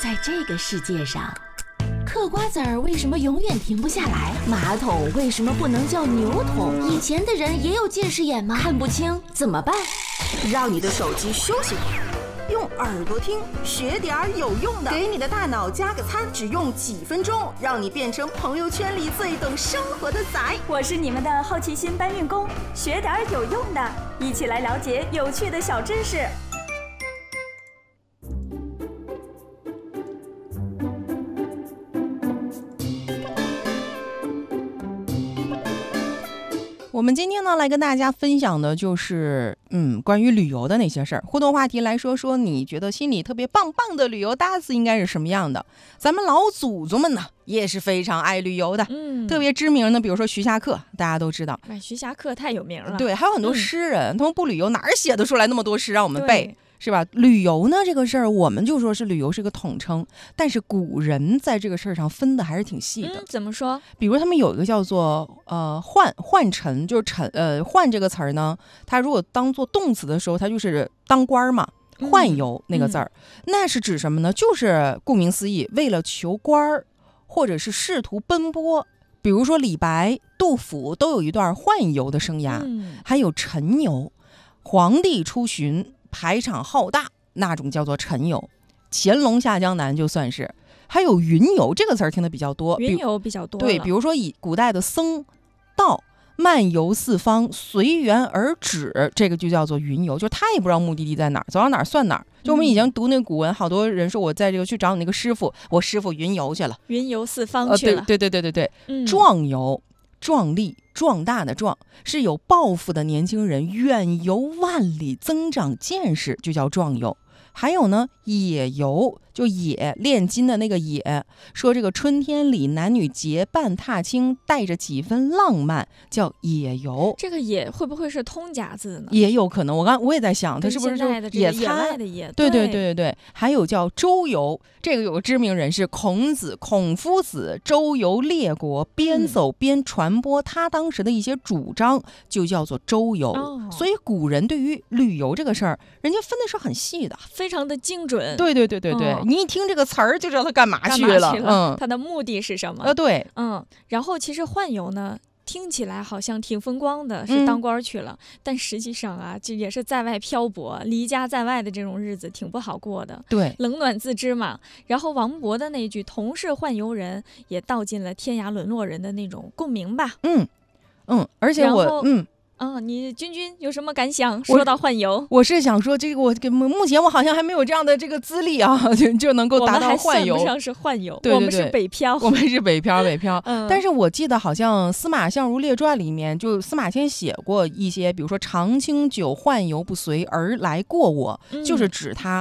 在这个世界上，嗑瓜子儿为什么永远停不下来？马桶为什么不能叫牛桶？以前的人也有近视眼吗？看不清怎么办？ 让你的手机休息会儿，用耳朵听，学点有用的，给你的大脑加个餐，只用几分钟，让你变成朋友圈里最懂生活的仔。 我是你们的好奇心搬运工，学点有用的，一起来了解有趣的小知识。 我们今天呢，来跟大家分享的就是关于旅游的那些事儿。互动话题来说说，你觉得心里特别棒棒的旅游搭子应该是什么样的？咱们老祖宗们呢也是非常爱旅游的，特别知名的，比如说徐霞客，大家都知道。 徐霞客太有名了。 对，还有很多诗人，他们不旅游哪儿写得出来那么多诗让我们背？是吧？旅游呢这个事儿，我们就说是旅游是个统称，但是古人在这个事儿上分的还是挺细的。 怎么说？ 比如他们有一个叫做宦臣，就是宦这个词儿呢，它如果当做动词的时候，它就是当官嘛。宦游那个字儿，那是指什么呢？就是顾名思义，为了求官儿，或者是仕途奔波。比如说李白、杜甫都有一段宦游的生涯，还有陈游，皇帝出巡。排场浩大那种叫做陈游，乾隆下江南就算是，还有云游这个词儿听的比较多， 云游比较多。 对，比如说以古代的僧道漫游四方，随缘而止，这个就叫做云游，就他也不知道目的地在哪儿，走到哪儿算哪儿。就我们以前读那个古文，好多人说我在这个去找你那个师傅，我师傅云游去了， 云游四方去了。 对，壮游。壮丽壮大的壮，是有抱负的年轻人远游万里增长见识，就叫壮游。还有呢，野游，就野炼金的那个野，说这个春天里男女结伴踏青，带着几分浪漫，叫野游。 这个野会不会是通假字呢？ 也有可能，我也在想，它是不是就野餐的野？ 对。还有叫周游，这个有个知名人士孔子，孔夫子周游列国，边走边传播他当时的一些主张，就叫做周游。所以古人对于旅游这个事儿，人家分的是很细的， 非常的精准。 对，你一听这个词儿就知道他干嘛去了。 他的目的是什么？ 对， 然后其实宦游呢，听起来好像挺风光的，是当官去了，但实际上啊，这也是在外漂泊、离家在外的这种日子挺不好过的。 对， 冷暖自知嘛。然后王勃的那句“同是宦游人”也道尽了天涯沦落人的那种共鸣吧。 而且你君有什么感想？说到宦游， 我是想说，这个目前我好像还没有这样的这个资历啊，就能够达到宦游。 我们还算不上是宦游， 对， 我们是北漂。 我们是北漂。但是我记得好像《司马相如列传》里面，就司马迁写过一些，比如说“常清酒宦游不随而来过我”，就是指他